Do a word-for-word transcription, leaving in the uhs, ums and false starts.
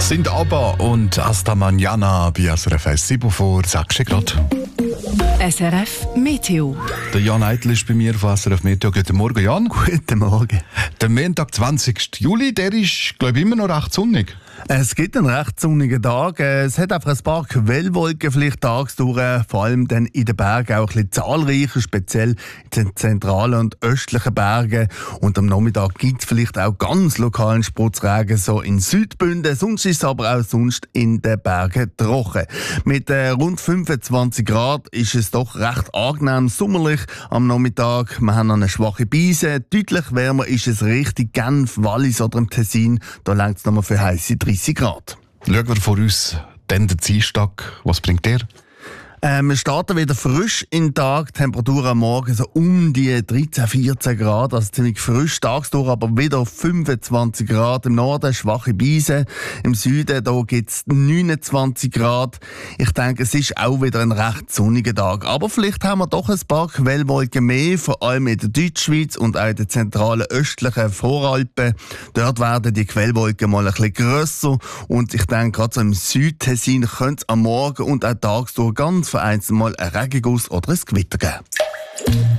Sind aber und hasta mañana bei S R F eins sieben vor sechs Grad. S R F Meteo. Der Jan Eitel ist bei mir von S R F Meteo. Guten Morgen, Jan. Guten Morgen. Der Montag, zwanzigsten Juli, der ist, glaube ich, immer noch recht sonnig. Es gibt einen recht sonnigen Tag. Es hat einfach ein paar Quellwolken vielleicht tagsdurch, vor allem dann in den Bergen auch ein bisschen zahlreicher, speziell in den zentralen und östlichen Bergen. Und am Nachmittag gibt es vielleicht auch ganz lokalen Spritzregen, so in Südbünden. Sonst ist es aber auch sonst in den Bergen trocken. Mit äh, rund fünfundzwanzig Grad ist es doch recht angenehm sommerlich am Nachmittag. Wir haben eine schwache Beise. Deutlich wärmer ist es Richtung Genf, Wallis oder im Tessin. Da reicht es nochmal für heisse dreißig Grad. Schauen wir voraus, dann der Dienstag. Was bringt der? Äh, wir starten wieder frisch in den Tag. Temperatur am Morgen so um die dreizehn, vierzehn Grad. Also ziemlich frisch. Tagsdurch aber wieder fünfundzwanzig Grad. Im Norden schwache Beise. Im Süden da gibt es neunundzwanzig Grad. Ich denke, es ist auch wieder ein recht sonniger Tag. Aber vielleicht haben wir doch ein paar Quellwolken mehr, vor allem in der Deutschschweiz und auch in den zentralen östlichen Voralpen. Dort werden die Quellwolken mal ein bisschen grösser. Und ich denke, gerade so im Südtessin könnte es am Morgen und auch tagsdurch ganz vereinzelt mal ein Regenguss oder ein Gewitter geben.